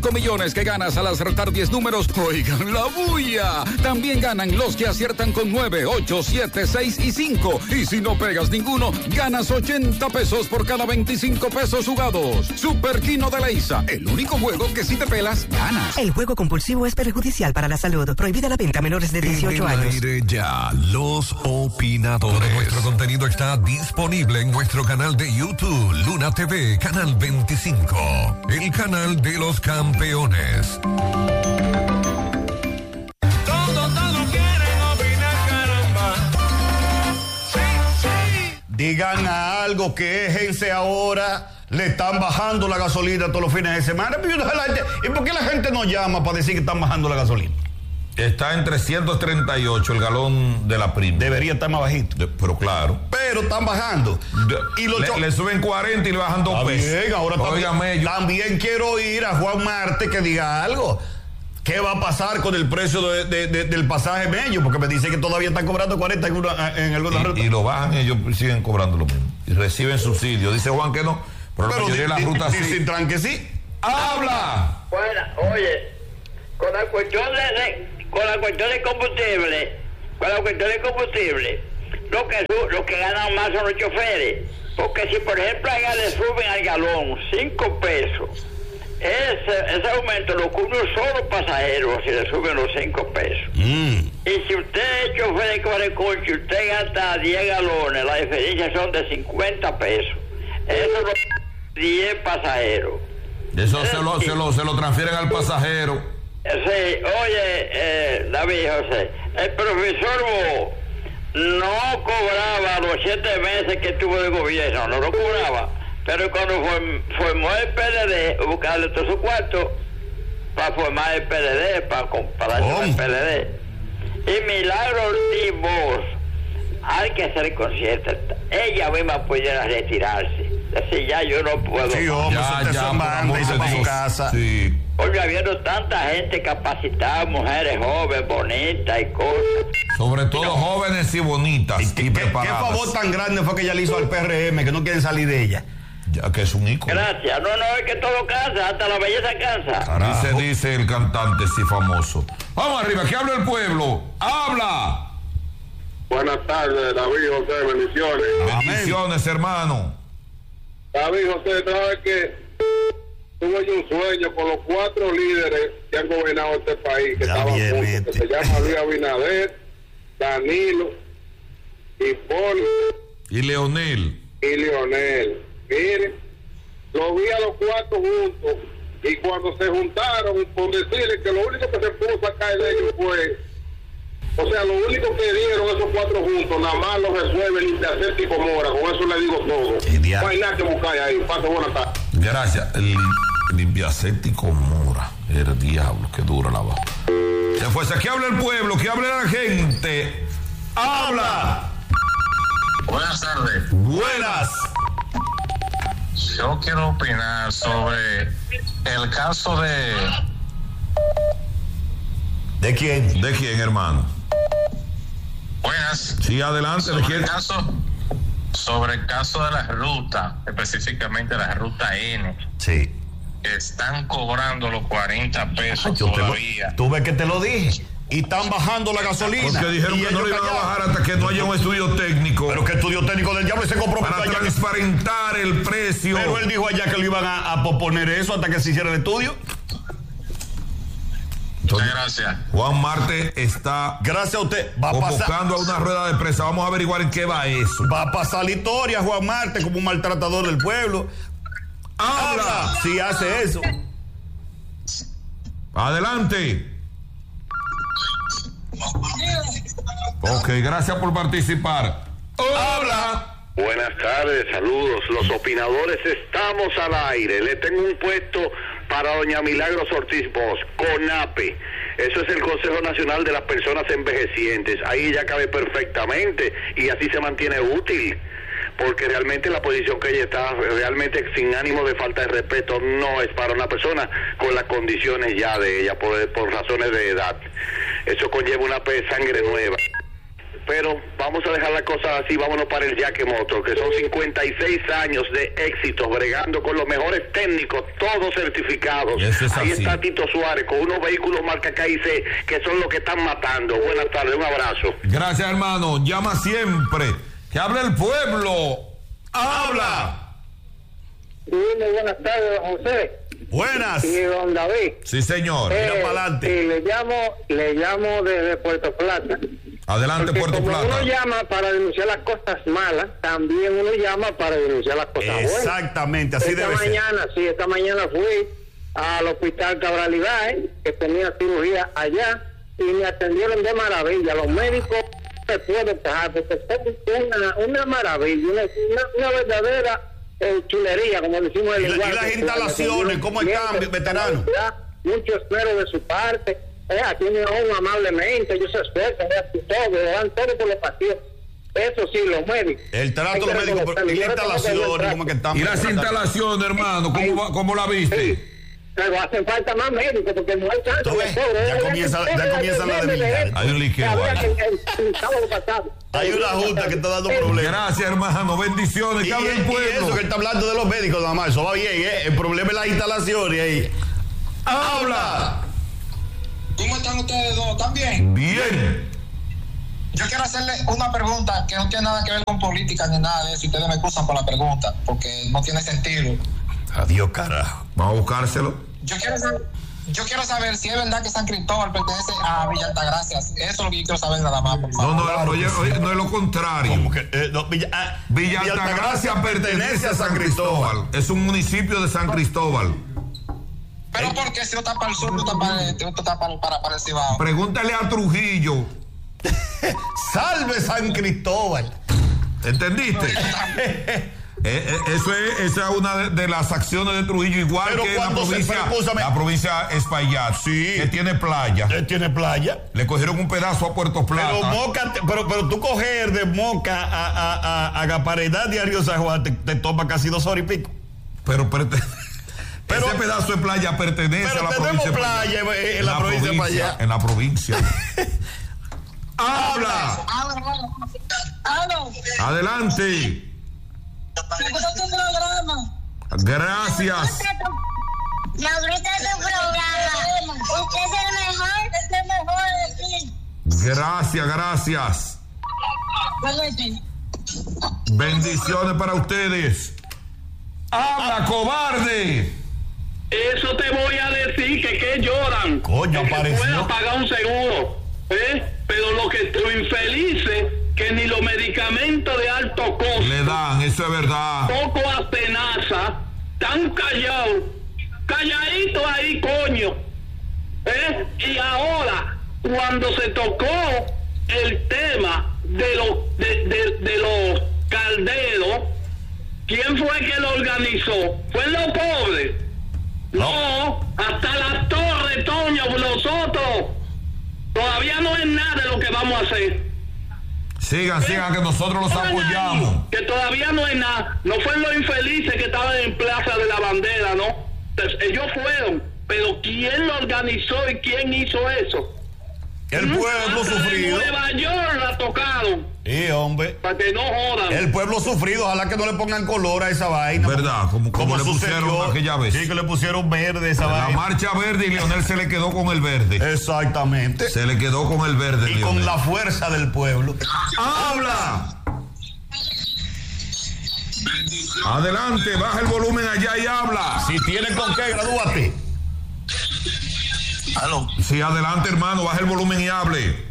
Millones que ganas al acertar 10 números. Oigan la bulla. También ganan los que aciertan con 9, 8, 7, 6 y 5. Y si no pegas ninguno, ganas 80 pesos por cada 25 pesos jugados. Super Kino de Leisa, el único juego que si te pelas, ganas. El juego compulsivo es perjudicial para la salud. Prohibida la venta a menores de 18 años. Aire ya, los opinadores. Todo nuestro contenido está disponible en nuestro canal de YouTube, Luna TV, canal 25. El canal de los campeones. Digan algo, quéjense ahora. Le están bajando la gasolina todos los fines de semana. ¿Y por qué la gente no llama para decir que están bajando la gasolina? Está en 338 el galón de la prima. Debería estar más bajito. Pero claro. Pero están bajando. Y le suben 40 y le bajan 2 pesos. Bien, ahora también quiero ir a Juan Marte que diga algo. ¿Qué va a pasar con el precio del pasaje medio? Porque me dice que todavía están cobrando 40 en algunas rutas. Y lo bajan y ellos siguen cobrando lo mismo. Y reciben subsidios. Dice Juan que no. Pero la mayoría de las rutas sí. Dicen que sí. ¡Habla! Bueno, oye, con la cuestión de combustible, lo que ganan más son los choferes. Porque si, por ejemplo, allá le suben al galón 5 pesos, ese aumento lo cubre un solo pasajero si le suben los 5 pesos. Y si usted es chofer de Coreconcho y usted gasta 10 galones, la diferencia son de 50 pesos. Eso lo 10 pasajeros. Eso se lo transfieren al pasajero. Sí, oye, David José, el profesor Bo no cobraba los 7 meses que tuvo de gobierno, no lo cobraba, pero cuando formó el PLD, buscarle todo su cuarto para formar el PLD, para hacer el PLD. Y Milagro Ortiz Bosch, hay que ser consciente, ella misma pudiera retirarse. Así ya yo no puedo. Sí, hombre, ya, para su casa. Sí. Oye, habiendo tanta gente capacitada, mujeres jóvenes, bonitas y cosas. Sobre todo jóvenes y bonitas y preparadas. ¿Qué favor tan grande fue que ella le hizo al PRM que no quieren salir de ella? Ya que es un ícono. Gracias. No, es que todo cansa, hasta la belleza cansa. Dice el cantante, sí, famoso. Vamos arriba, que habla el pueblo. ¡Habla! Buenas tardes, David José, bendiciones. Bendiciones, hermano. David José, ¿sabes qué? Tuve yo un sueño con los 4 líderes que han gobernado este país, que estaban juntos, que se llama Luis Abinader, Danilo, Hipólito y Leonel. Miren, lo vi a los 4 juntos, y cuando se juntaron, por decirles que lo único que se pudo sacar de ellos fue, o sea, lo único que dieron esos 4 juntos, nada más lo resuelve el Limpiacético Mora, con eso le digo todo. No hay nada que buscar ahí. Paso buena tarde. Gracias. El Limpiacético Mora. El diablo, que dura la voz. Se fue. Que habla el pueblo, que hable la gente. ¡Habla! Buenas tardes. Buenas. Yo quiero opinar sobre el caso de... ¿De quién? ¿De quién, hermano? Buenas. Sí, adelante. Sobre el caso de la ruta, específicamente la ruta N. Sí. Están cobrando los 40 pesos todavía. Tú ves que te lo dije. Y están bajando la gasolina. Porque dijeron que no lo iban a bajar hasta que no haya un estudio técnico. Pero que estudio técnico del diablo se comprometió para transparentar el precio. Pero él dijo allá que lo iban a posponer eso hasta que se hiciera el estudio. Muchas gracias. Juan Marte está gracias a usted convocando a una rueda de prensa. Vamos a averiguar en qué va eso. Va a pasar la historia Juan Marte como un maltratador del pueblo. ¡Habla! Si hace eso. Adelante. Ok, gracias por participar. ¡Habla! Buenas tardes, saludos. Los opinadores estamos al aire. Le tengo un puesto para doña Milagros Ortiz Bosch, CONAPE. Eso es el Consejo Nacional de las Personas Envejecientes. Ahí ella cabe perfectamente y así se mantiene útil. Porque realmente la posición que ella está, realmente sin ánimo de falta de respeto, no es para una persona con las condiciones ya de ella, por razones de edad. Eso conlleva una sangre nueva. pero vamos a dejar las cosas así, vámonos para el Jaque Motor, que son 56 años de éxito, bregando con los mejores técnicos, todos certificados. Ahí está Tito Suárez, con unos vehículos marca KIC, que son los que están matando. Buenas tardes, un abrazo. Gracias, hermano. Llama siempre. Que hable el pueblo. ¡Habla! Sí, muy buenas tardes, don José. Buenas. Y don David. Sí, señor. Mira para adelante. Sí, le llamo desde Puerto Plata. Adelante, Porque Puerto como Plata. uno llama para denunciar las cosas malas, también uno llama para denunciar las cosas buenas. Exactamente, así debe ser. Esta mañana fui al hospital Cabral Ibáez, que tenía cirugía allá, y me atendieron de maravilla. Los médicos no se pueden quejar, porque es una maravilla, una verdadera chulería, como decimos en el lenguaje. ¿Y las instalaciones, cómo están, veterano? Mucho esmero de su parte. Atienden a uno amablemente, ellos se esfuerzan, le dan todo por los pacientes. Eso sí, los médicos. El trato de los médicos, y las instalaciones, ¿cómo que están? Y las instalaciones, hermano, ¿cómo la viste? Sí. Pero hacen falta más médicos porque no hay chance. Ya comienza la de Hay un liqueo. Hay una junta que está dando problemas. Gracias, hermano. Bendiciones. Que hable el Y pueblo. eso que está hablando de los médicos nada más, eso va bien, ¿eh? El problema es las instalaciones ahí. ¡Habla! ¿Cómo están ustedes dos? ¿Están bien? Bien. Yo quiero hacerle una pregunta que no tiene nada que ver con política ni nada de eso. Ustedes me excusan por la pregunta, porque no tiene sentido. Adiós, carajo. Vamos a buscárselo. Yo quiero saber si es verdad que San Cristóbal pertenece a Villa Altagracia. Eso es lo que yo quiero saber nada más, por favor. No, oye, no es lo contrario. ¿Cómo que? Villa Altagracia pertenece a San Cristóbal. Es un municipio de San Cristóbal. Pero ¿por qué si no está para el sur, no está para el Cibao? Pregúntale a Trujillo. ¡Salve San Cristóbal! ¿Entendiste? Esa es una de las acciones de Trujillo, igual pero que la provincia Espaillat, sí, que tiene playa. Tiene playa. Le cogieron un pedazo a Puerto Plata. Pero tú coger de Moca a Gaparedad diario San Juan te toma casi 2 horas y pico. Pero ese pedazo de playa pertenece a la provincia. Pero tenemos playa en la provincia de Espaillat. En la provincia. ¡Habla! Adelante. Me gustó tu programa. Gracias. Me gusta tu programa. Usted es el mejor de aquí. Gracias. Bendiciones para ustedes. ¡Habla, cobarde! Eso te voy a decir que lloran. Coño, que puedan pagar un seguro. Pero lo infelices que ni los medicamentos de alto costo le dan, eso es verdad. Poco apenaza, tan calladito ahí, coño. Y ahora, cuando se tocó el tema de los calderos, ¿quién fue que lo organizó? ¿Fue los pobres? No, hasta las torres, Toño, nosotros. Todavía no es nada de lo que vamos a hacer. Sigan, que nosotros los apoyamos. Que todavía no es nada. No fueron los infelices que estaban en Plaza de la Bandera, ¿no? Ellos fueron. Pero ¿quién lo organizó y quién hizo eso? El pueblo sufrido. En Nueva York la tocaron. Sí, hombre. Para que no jodan. El pueblo sufrido, ojalá que no le pongan color a esa vaina. ¿Verdad? Como le pusieron aquella vez. Sí, que le pusieron verde esa vaina. La marcha verde y Leonel se le quedó con el verde. Exactamente. Se le quedó con el verde. Y Leonel, con la fuerza del pueblo. ¡Habla! Adelante, baja el volumen allá y habla. Si tienes con qué, gradúate. ¿Aló? Sí, adelante, hermano, baja el volumen y hable.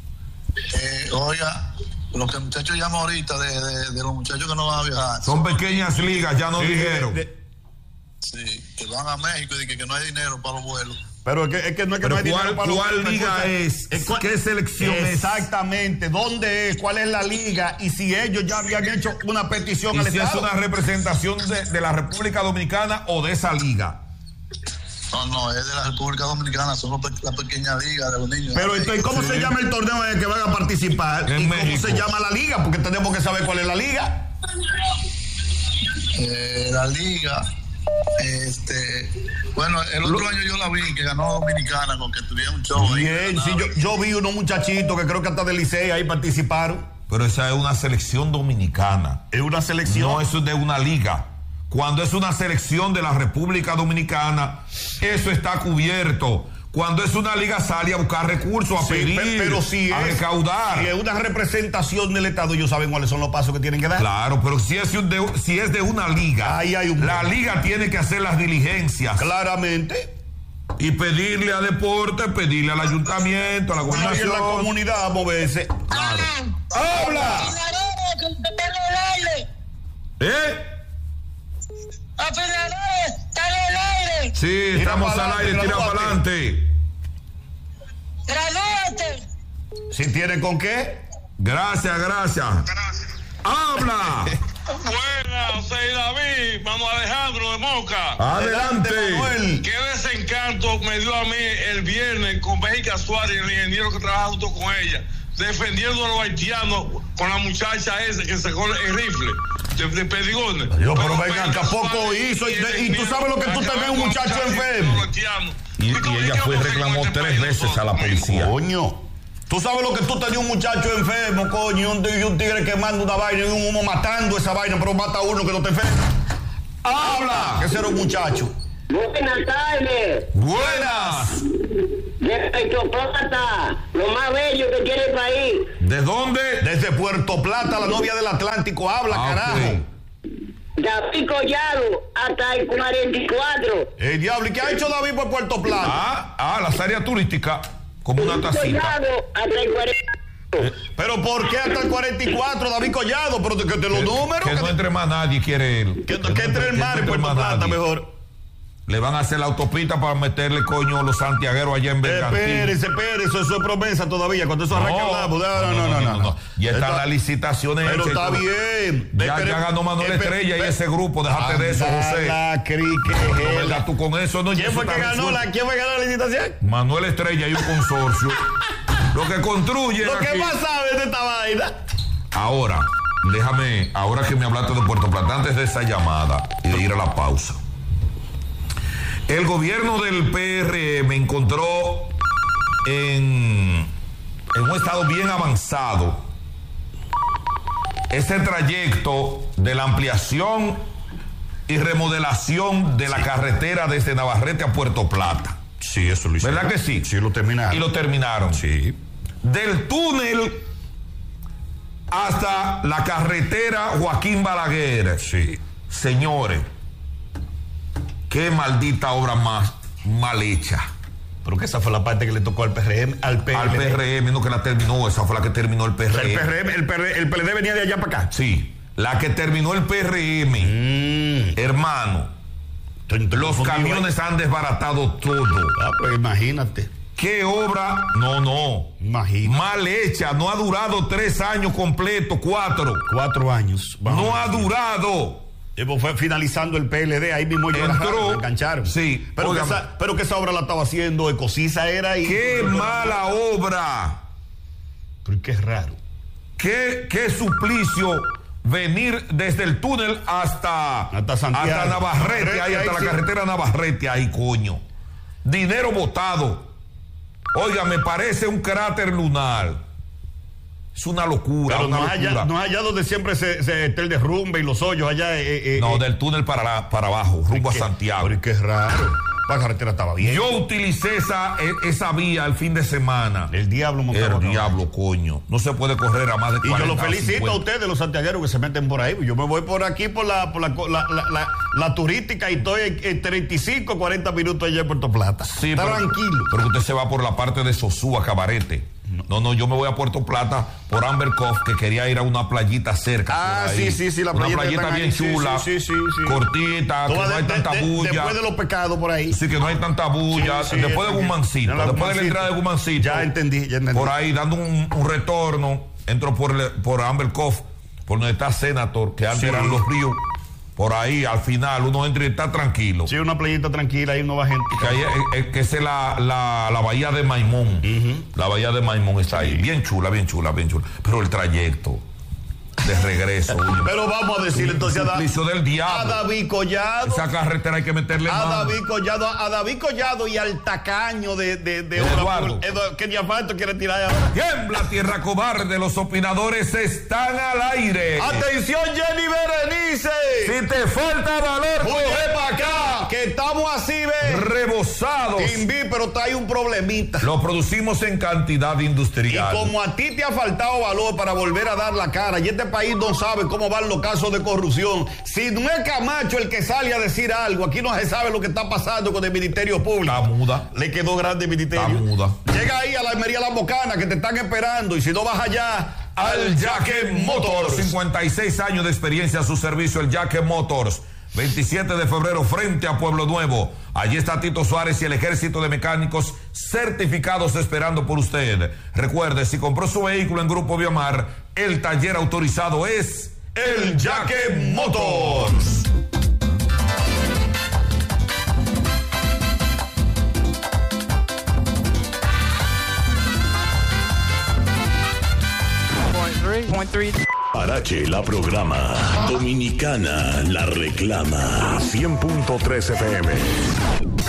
Oiga, lo que el muchacho llama ahorita de los muchachos que no van a viajar. Son pequeñas ligas, ya nos dijeron. Sí, que van a México y que no hay dinero para los vuelos. Pero es que no es que no hay dinero para los vuelos. ¿Cuál liga es? ¿Qué selección es? Exactamente, ¿dónde es? ¿Cuál es la liga? Y si ellos ya habían hecho una petición al Estado. ¿Y si es una representación de la República Dominicana o de esa liga? No, es de la República Dominicana, son la pequeña liga de los niños. Pero entonces, ¿cómo se llama el torneo en el que van a participar? ¿Y cómo se llama la liga? Porque tenemos que saber cuál es la liga. La liga Bueno, el otro año yo la vi que ganó Dominicana con que tuvieron un show ahí. Bien, sí, yo vi unos muchachitos que creo que hasta del Licey ahí participaron. Pero esa es una selección dominicana. Es una selección. No, eso es de una liga. Cuando es una selección de la República Dominicana, eso está cubierto. Cuando es una liga sale a buscar recursos, a pedir, pero si a recaudar. Si es una representación del Estado, ellos saben cuáles son los pasos que tienen que dar. Claro, pero si es de una liga, ahí hay la liga tiene que hacer las diligencias. Claramente. Y pedirle a deporte, pedirle al ayuntamiento, a la gobernación. A la comunidad a moverse. Claro. ¡Habla! ¡A Fernandez! ¡Está en el aire! Sí, estamos al aire, tira para adelante. ¡Granate! ¿Sí tiene con qué? Gracias. ¡Habla! Buenas, soy David, Manuel Alejandro de Moca. Adelante, Manuel. Qué desencanto me dio a mí el viernes con Béjica Suárez, el ingeniero que trabaja junto con ella, defendiendo a los haitianos con la muchacha esa que sacó el rifle de Pedigones. Pero venga, tampoco hizo. Y tú sabes lo que tú tenés un muchacho enfermo. Y ella fue y reclamó 3 veces a la policía. Coño. Tú sabes lo que tú tenías un muchacho enfermo, coño, y un tigre quemando una vaina y un humo matando esa vaina, pero mata a uno que no te enferma. ¡Habla! Que ese era un muchacho. Buenas tardes. Buenas. De Puerto Plata, lo más bello que tiene el país. ¿De dónde? Desde Puerto Plata, la novia del Atlántico. Habla, carajo. Okay. David Collado, hasta el 44. El diablo, ¿y qué ha hecho David por Puerto Plata? Las áreas turísticas. Como una tacita. Collado, hasta el 44. ¿Pero por qué hasta el 44, David Collado? ¿Pero que te los números? Que no entre más nadie, quiere él. Que entre el mar en Puerto Plata, mejor. Le van a hacer la autopista para meterle, coño, los santiagueros allá en Bergantín. Espérese, eso es promesa todavía. Cuando eso arranca hablamos. No. Ya están las licitaciones. Pero está bien. Ya ganó Manuel Estrella y ese grupo. Déjate de eso, José. No vengas tú con eso. No, ¿Quién fue que ganó la licitación? Manuel Estrella y un consorcio. Lo que construye. Lo que más sabes de esta vaina. Ahora, ahora que me hablaste de Puerto Plata, antes de esa llamada y de ir a la pausa. El gobierno del PRM encontró en un estado bien avanzado ese trayecto de la ampliación y remodelación de la carretera desde Navarrete a Puerto Plata. Sí, eso lo hicieron. ¿Verdad que sí? Sí, lo terminaron. Y lo terminaron. Sí. Del túnel hasta la carretera Joaquín Balaguer. Sí. Señores, qué maldita obra más mal hecha. Pero que esa fue la parte que le tocó al PRM, al PRM, no que la terminó, esa fue la que terminó el PRM. El PLD venía de allá para acá. Sí, la que terminó el PRM. Hermano, los camiones han desbaratado todo. Pues imagínate. ¿Qué obra? No. Imagínate. Mal hecha, no ha durado 3 años completos, 4. 4 años. No ha durado. Fue finalizando el PLD, ahí mismo yo entró, me engancharon. Sí. Pero que esa obra la estaba haciendo Ecosisa era y. ¡Qué mala obra! Pero qué raro. Qué suplicio venir desde el túnel hasta Santiago. Hasta Navarrete, ahí hasta la carretera Navarrete, ahí, coño. Dinero botado. Oiga, me parece un cráter lunar. Es una locura. Pero no es allá donde siempre se está el derrumbe y los hoyos allá. No, del túnel para abajo, rumbo a Santiago. Pero qué raro. La carretera estaba bien. Yo utilicé esa vía el fin de semana. El diablo montado. El diablo, coño. No se puede correr a más de 40. Y yo lo felicito a ustedes, los santiagueros que se meten por ahí. Yo me voy por aquí, por la turística, y estoy en 35, 40 minutos allá en Puerto Plata. Sí, tranquilo. Pero usted se va por la parte de Sosúa, Cabarete. No, yo me voy a Puerto Plata por Amber Cove, que quería ir a una playita cerca. Sí, la una playita bien chula, sí. cortita, que no hay tanta bulla. Después de los pecados por ahí. Sí, que no hay tanta bulla. Después de Gumancito, después de la entrada de Gumancito. Ya entendí. Por ahí, dando un retorno, entro por Amber Cove, por donde está Senator, que antes eran los ríos. Por ahí, al final, uno entra y está tranquilo. Sí, una playita tranquila, ahí no va gente. Que esa es la bahía de Maimón. La bahía de Maimón está ahí. Bien chula. Pero el trayecto. de regreso. Pero vamos a decirle entonces del diablo. A David Collado. Esa carretera hay que meterle mano. A David Collado y al tacaño de Eduardo. Que ni afecto quiere tirar ahora. Tiembla tierra cobarde, los opinadores están al aire. Atención, Jenny Berenice. Si te falta valor, coge para acá, que estamos así, ¿ves? Rebosados. Pero hay un problemita. Lo producimos en cantidad industrial. Y como a ti te ha faltado valor para volver a dar la cara, y este país no sabe cómo van los casos de corrupción, si no es Camacho el que sale a decir algo, aquí no se sabe lo que está pasando con el Ministerio Público. Está muda. Le quedó grande el ministerio. Está muda. Llega ahí a la Almería La Bocana, que te están esperando, y si no vas allá, al Jaque Motors. 56 años de experiencia a su servicio, el Jaque Motors. 27 de febrero frente a Pueblo Nuevo. Allí está Tito Suárez y el ejército de mecánicos certificados esperando por usted. Recuerde, si compró su vehículo en Grupo Biomar, el taller autorizado es el Jaque Motors. Parache la programa, Dominicana la reclama. 100.3 FM.